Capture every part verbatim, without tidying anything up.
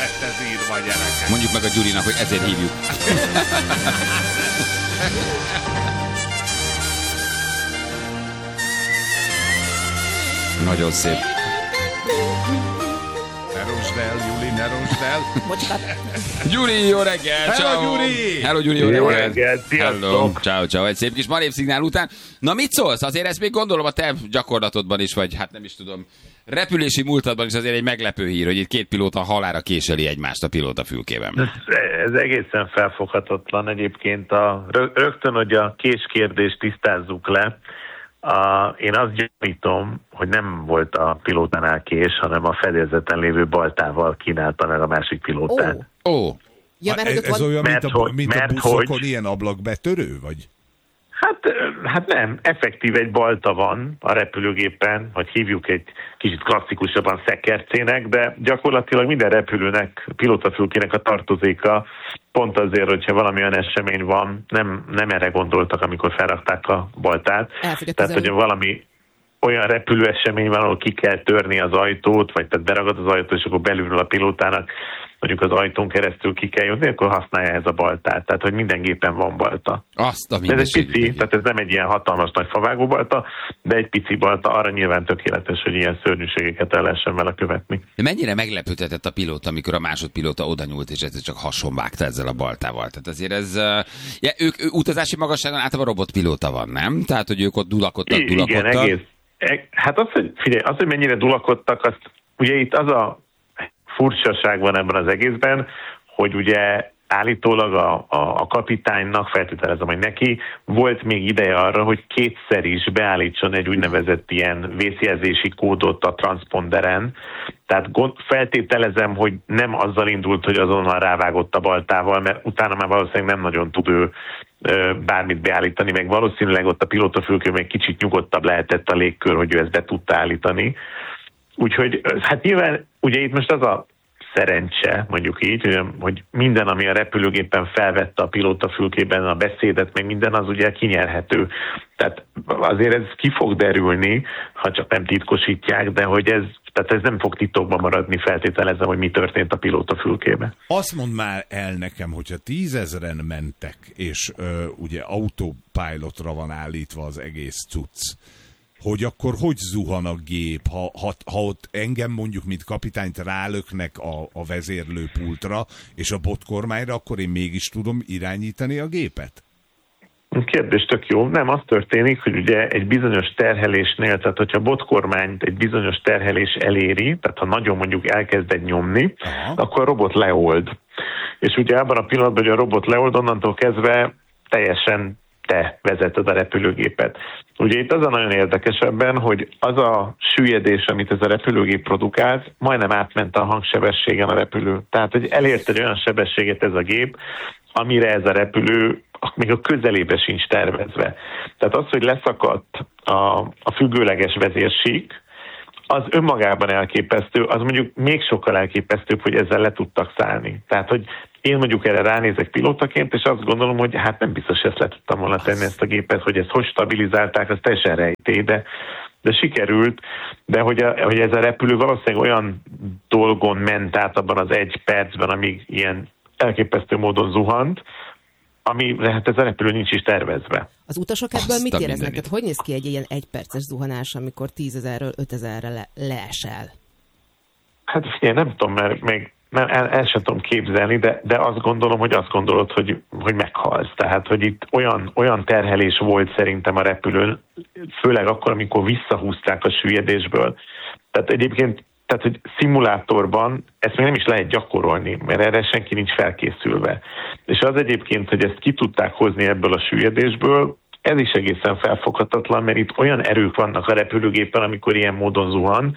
lett ez írva, gyerekek? Mondjuk meg a Gyurinak, hogy ezért hívjuk. Nagyon szép. Ne rosd el, Juli, ne rosd el. Gyuri, jó reggel! Hello, Gyuri! Hello, Gyuri, jó Jó reggel! reggel, sziasztok! Ciao, ciao, egy szép kis marévszignál után. Na mit szólsz? Azért ezt még gondolom a te gyakorlatodban is, vagy hát nem is tudom, repülési múltadban is azért egy meglepő hír, hogy itt két pilóta halálra késeli egymást a pilótafülkében. Ez, ez egészen felfoghatatlan egyébként. A, rögtön, hogy a késkérdést tisztázzuk le. A, én azt gyanítom, hogy nem volt a pilótánál kés, hanem a fedélzeten lévő baltával kínálta meg a másik pilótát. Ó. Oh. Oh. Ja, mert ez, ez van... olyan, mint mert a, hogy, mint a mert buszokon hogy... ilyen ablakbetörő, vagy? Hát, hát nem, effektív egy balta van a repülőgépen, vagy hívjuk egy kicsit klasszikusabban szekkercének, de gyakorlatilag minden repülőnek, pilótafülkének a tartozéka, pont azért, hogyha valamilyen esemény van, nem, nem erre gondoltak, amikor felrakták a baltát. Tehát, hogyha valami olyan repülő esemény van, ahol ki kell törni az ajtót, vagy tehát beragad az ajtó, és akkor belülről a pilótának mondjuk az ajtón keresztül ki kell jutni, akkor használja ez a baltát. Tehát, hogy minden gépen van balta. Azt a ez egy pici, tehát ez nem egy ilyen hatalmas nagy favágó balta, de egy pici balta, arra nyilván tökéletes, hogy ilyen szörnyűségeket el lehessen vele követni. De mennyire meglepődhetett a pilóta, amikor a másodpilóta oda nyúlt, és ez csak hasonvágta ezzel a baltával. Tehát azért ez, ja, ők ő, utazási magasságon általában robotpilóta van, nem? Tehát, hogy ők ott dulakodtak, dulakodtak. Igen, egész. Hát az, hogy figyelj, az, hogy mennyire dulakodtak, azt, ugye itt az a furcsaság van ebben az egészben, hogy ugye állítólag a, a, a kapitánynak, feltételezem, hogy neki volt még ideje arra, hogy kétszer is beállítson egy úgynevezett ilyen vészjelzési kódot a transponderen. Tehát gond, feltételezem, hogy nem azzal indult, hogy azonnal rávágott a baltával, mert utána már valószínűleg nem nagyon tud ő bármit beállítani, meg valószínűleg ott a pilótafülkő még kicsit nyugodtabb lehetett a légkör, hogy ő ezt be tudta állítani. Úgyhogy hát nyilván ugye itt most az a szerencse, mondjuk így, hogy minden, ami a repülőgépen felvette a pilótafülkében a beszédet, meg minden, az ugye kinyerhető. Tehát azért ez ki fog derülni, ha csak nem titkosítják, de hogy ez, tehát ez nem fog titokban maradni, feltételezem, hogy mi történt a pilótafülkében. Azt mondd már el nekem, hogyha tízezren mentek, és ö, ugye autopilotra van állítva az egész cucc, hogy akkor hogy zuhan a gép, ha, ha, ha ott engem mondjuk, mint kapitányt rálöknek a, a vezérlőpultra és a botkormányra, akkor én mégis tudom irányítani a gépet? Kérdés tök jó. Nem, az történik, hogy ugye egy bizonyos terhelésnél, tehát hogyha a botkormányt egy bizonyos terhelés eléri, tehát ha nagyon mondjuk elkezd egy nyomni, aha, akkor a robot leold. És ugye abban a pillanatban, hogy a robot leold, onnantól kezdve teljesen te vezeted a repülőgépet. Ugye itt az a nagyon érdekesebben, hogy az a süllyedés, amit ez a repülőgép produkált, majdnem átment a hangsebességen a repülő. Tehát, hogy elért egy olyan sebességet ez a gép, amire ez a repülő még a közelébe sincs tervezve. Tehát az, hogy leszakadt a, a függőleges vezérsík, az önmagában elképesztő, az mondjuk még sokkal elképesztőbb, hogy ezzel le tudtak szállni. Tehát, hogy én mondjuk erre ránézek pilótaként, és azt gondolom, hogy hát nem biztos, hogy ezt le tudtam volna tenni ezt a gépet, hogy ezt hogy stabilizálták, az teljesen rejtély, de, de sikerült, de hogy, a, hogy ez a repülő valószínűleg olyan dolgon ment át abban az egy percben, amíg ilyen elképesztő módon zuhant, ami hát ez a repülő nincs is tervezve. Az utasok ebből Azt mit éreznek? mindenit. Tehát hogy néz ki egy ilyen egyperces zuhanás, amikor tízezerről ötezerre le, leesel? Hát figyelj, nem tudom, mert még nem, el, el sem tudom képzelni, de, de azt gondolom, hogy azt gondolod, hogy, hogy meghalsz. Tehát, hogy itt olyan, olyan terhelés volt szerintem a repülőn, főleg akkor, amikor visszahúzták a süllyedésből. Tehát egyébként, tehát, hogy szimulátorban ezt még nem is lehet gyakorolni, mert erre senki nincs felkészülve. És az egyébként, hogy ezt ki tudták hozni ebből a süllyedésből, ez is egészen felfoghatatlan, mert itt olyan erők vannak a repülőgépen, amikor ilyen módon zuhan,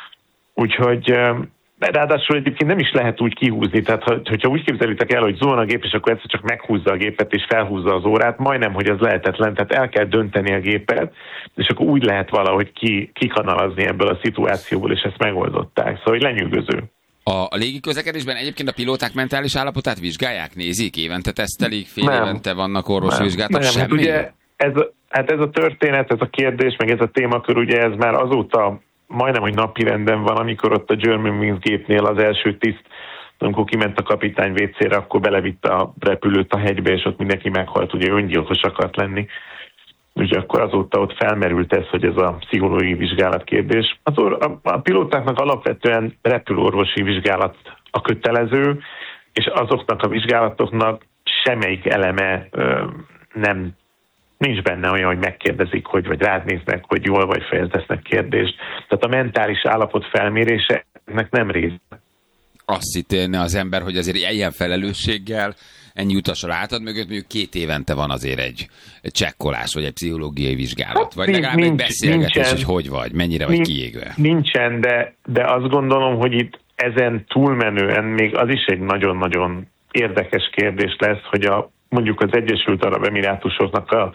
úgyhogy ráadásul egyébként nem is lehet úgy kihúzni, tehát ha, hogyha úgy képzelitek el, hogy zuhan a gép, és akkor egyszer csak meghúzza a gépet, és felhúzza az órát, majdnem, hogy az lehetetlen, tehát el kell dönteni a gépet, és akkor úgy lehet valahogy ki, kikanalazni ebből a szituációból, és ezt megoldották. Szóval, hogy lenyűgöző. A, a légi közlekedésben egyébként a pilóták mentális állapotát vizsgálják, nézik, évente tesztelik, fél nem. évente vannak orvosvizsgálatok, semmi? Hát ugye ez a, hát ez a történet, ez a kérdés, meg ez a témakör, ugye ez már azóta majdnem, hogy napirenden van, amikor ott a Germanwings gépnél az első tiszt amikor kiment a kapitány vécére, akkor belevitte a repülőt a hegybe, és ott mindenki meghalt, ugye öngyilkos akart lenni. Úgyhogy akkor azóta ott felmerült ez, hogy ez a pszichológiai vizsgálat kérdés. Az or- a, a pilótáknak alapvetően repülőorvosi vizsgálat a kötelező, és azoknak a vizsgálatoknak semmelyik eleme ö, nem, nincs benne olyan, hogy megkérdezik, hogy vagy rád néznek, hogy jól vagy fejeznek kérdést. Tehát a mentális állapot felmérése ennek nem része. Azt hittélne az ember, hogy azért ilyen felelősséggel ennyi utasra átad mögött, mondjuk két évente van azért egy, egy csekkolás, vagy egy pszichológiai vizsgálat, vagy legalább nincs, egy beszélgetés, nincsen, hogy hogy vagy, mennyire vagy kiégve. Nincsen, de, de azt gondolom, hogy itt ezen túlmenően még az is egy nagyon-nagyon érdekes kérdés lesz, hogy a, mondjuk az Egyesült Arab Emirátusoknak a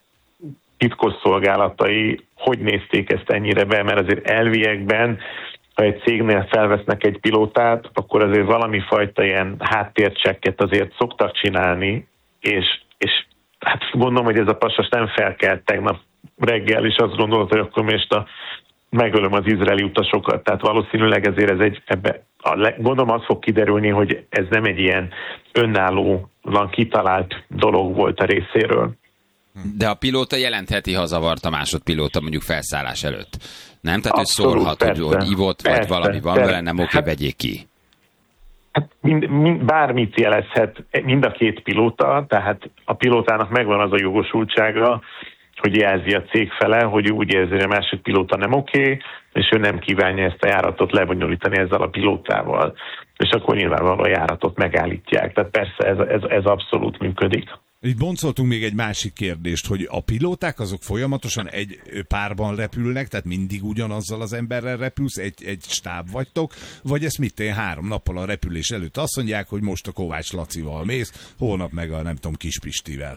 titkosszolgálatai hogy nézték ezt ennyire be, mert azért elviekben, ha egy cégnél felvesznek egy pilótát, akkor azért valami fajta ilyen háttércsekket azért szoktak csinálni, és, és hát gondolom, hogy ez a pasas nem felkelt tegnap reggel, és azt gondolta, hogy akkor most a megölöm az izraeli utasokat. Tehát valószínűleg ezért ez egy, ebbe, a, gondolom az fog kiderülni, hogy ez nem egy ilyen önállóan kitalált dolog volt a részéről. De a pilóta jelentheti, ha zavart a másodpilóta mondjuk felszállás előtt. Nem? Tehát, abszolút, hogy szólhat, persze, hogy, hogy ivott, vagy persze, valami van vele, nem oké, hát, vegyék ki. Hát mind, mind, bármit jelezhet mind a két pilóta, tehát a pilótának megvan az a jogosultsága, hogy jelzi a cég fele, hogy úgy érzi, hogy a másik pilóta nem oké, és ő nem kívánja ezt a járatot lebonyolítani ezzel a pilótával. És akkor nyilvánvalóan a járatot megállítják. Tehát persze ez, ez, ez abszolút működik. Így boncoltunk még egy másik kérdést, hogy a pilóták azok folyamatosan egy párban repülnek, tehát mindig ugyanazzal az emberrel repülsz, egy, egy stáb vagytok, vagy ezt mit én három nappal a repülés előtt azt mondják, hogy most a Kovács Lacival mész, holnap meg a nem tudom Kispistivel.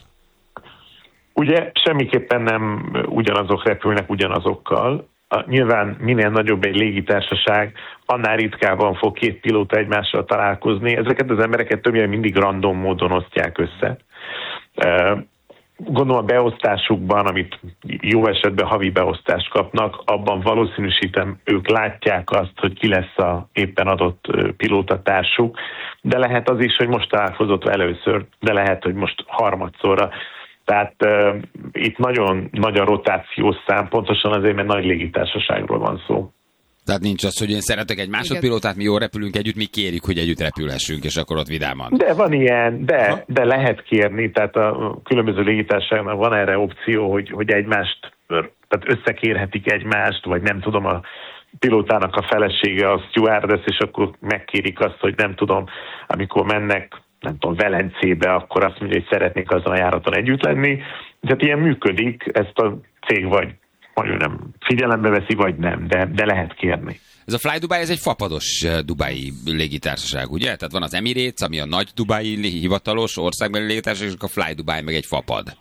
Ugye semmiképpen nem ugyanazok repülnek ugyanazokkal. A, nyilván minél nagyobb egy légitársaság, annál ritkábban fog két pilóta egymással találkozni. Ezeket az embereket többnyire mindig random módon osztják össze. Gondolom a beosztásukban, amit jó esetben havi beosztást kapnak, abban valószínűsítem ők látják azt, hogy ki lesz a éppen adott pilótatársuk, de lehet az is, hogy most találkozott először, de lehet, hogy most harmadszorra. Tehát uh, itt nagyon nagy a rotációs szám, pontosan azért, mert nagy légitársaságról van szó. Tehát nincs az, hogy én szeretek egy másodpilótát, mi jól repülünk együtt, mi kérjük, hogy együtt repülhessünk, és akkor ott vidáman. De van ilyen, de, de lehet kérni, tehát a különböző légitársaságnak van erre opció, hogy, hogy egymást, tehát összekérhetik egymást, vagy nem tudom, a pilótának a felesége a stewardess, és akkor megkérik azt, hogy nem tudom, amikor mennek, nem tudom, Velencébe, akkor azt mondja, hogy szeretnék azon a járaton együtt lenni. Tehát ilyen működik, ezt a cég vagy mondjuk nem figyelembe veszi, vagy nem, de, de lehet kérni. Ez a Fly Dubai, ez egy fapados dubai légitársaság, ugye? Tehát van az Emirates, ami a nagy dubai hivatalos országbeli légitársaság, és a Fly Dubai meg egy fapad.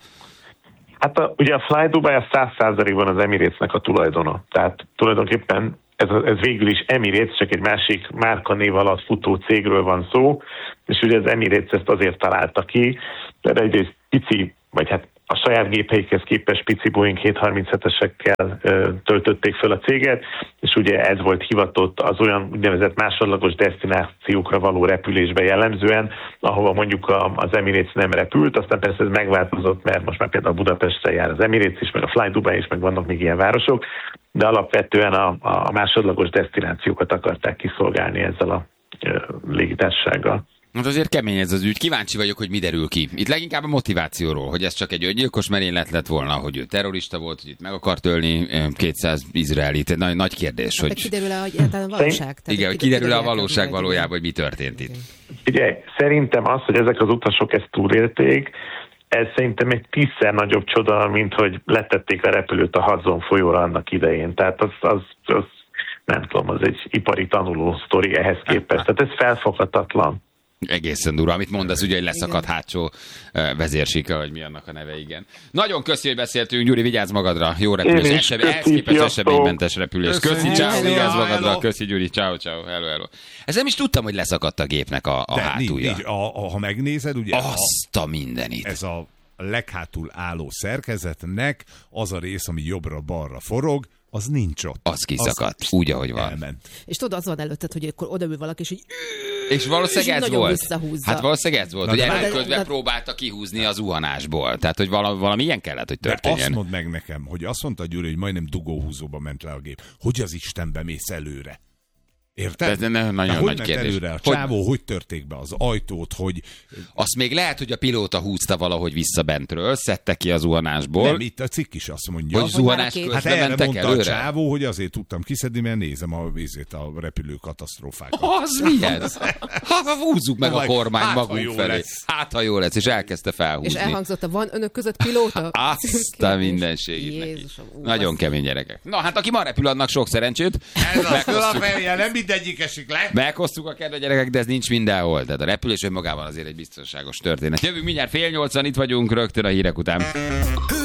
Hát a, ugye a Fly Dubai a száz százalékban az Emiratesnek a tulajdona. Tehát tulajdonképpen ez, ez végül is Emirates, csak egy másik márkanév alatt futó cégről van szó, és ugye az Emirates ezt azért találta ki, de egyrészt pici, vagy hát a saját gépeikhez képest pici Boeing hétszázharminchetesekkel töltötték föl a céget, és ugye ez volt hivatott az olyan úgynevezett másodlagos desztinációkra való repülésbe jellemzően, ahova mondjuk a, az Emirates nem repült, aztán persze ez megváltozott, mert most már például Budapestre jár az Emirates is, meg a Fly Dubai is, meg vannak még ilyen városok, de alapvetően a, a másodlagos desztinációkat akarták kiszolgálni ezzel a légitársasággal. Hát azért kemény ez az ügy. Kíváncsi vagyok, hogy mi derül ki. Itt leginkább a motivációról, hogy ez csak egy öngyilkos merénylet lett volna, hogy ő terrorista volt, hogy itt meg akart ölni kétszáz izraelit. Egy nagy, nagy kérdés. Hát hogy... kiderül-e, hogy a valóság? Igen, hogy kiderül-e a valóság valójában, hogy mi történt itt. Ugye, szerintem az, hogy ezek az utasok ezt túlélték, ez szerintem egy tízszer nagyobb csoda, mint hogy letették a repülőt a Hudson folyóra annak idején. Tehát az, az, az nem tudom, az egy ipari tanuló sztori ehhez képest. Tehát ez felfoghatatlan. Egészen durva, amit mondasz, ugye, hogy leszakadt hátsó vezérsika, vagy mi annak a neve, igen. Nagyon köszi, hogy beszéltünk, Gyuri, vigyázz magadra, jó repülés, ehhez képest eseménymentes repülés. Köszi, ciao, vigyázz magadra, köszi, Gyuri, ciao, ciao, hello, hello. Ez nem is tudtam, hogy leszakadt a gépnek a, a hátulja. Nincs, a, a, ha megnézed, ugye... Azt a mindenit. Ez a leghátul álló szerkezetnek az a rész, ami jobbra-balra forog, az nincs ott. Az kiszakadt, az úgy, ahogy van. Elment. És tudod, az van előtted, hogy akkor odaül valaki, és így És valószínűleg ez volt. Visszahúzza. Hát valószínűleg ez volt, Na, hogy de- erőközben de- próbálta kihúzni a zuhanásból. Tehát, hogy valami, valami ilyen kellett, hogy De történjen. azt mondd meg nekem, hogy azt mondta Gyuri, hogy majdnem dugóhúzóba ment le a gép. Hogy az Istenbe mész előre? Érted? Ez nagyon De nagy hogy ment kérdés. előre a Hogy- csávó, hogy törték be az ajtót, hogy Azt még lehet, hogy a pilóta húzta valahogy vissza bentről, szedte ki a zuhanásból. nem, itt a cikk is azt mondja. Hogy zuhanás két- Hát közben erre mentek mondta előre? a csávó, hogy azért tudtam kiszedni, mert nézem a, vízét, a repülő katasztrófákat. Az mi ez? Ha, húzzuk meg a Vagy, kormány hát, ha magunk jó felé. lesz. Hát, ha jó lesz, és elkezdte felhúzni. És elhangzott a van önök között pilóta? Azt a mindenségét neki. Jézusom, ú, Nagyon az- kemény gyerekek. Na hát, aki ma repül, annak sok szerencsét. Ez a Meghoztuk, fölafejje, nem mindegyik esik le. meghoztuk a kedve gyerekek, de ez nincs mindenhol. Tehát a repülés önmagában azért egy biztonságos történet. Jövünk mindjárt fél nyolcan, itt vagyunk rögtön a hírek után.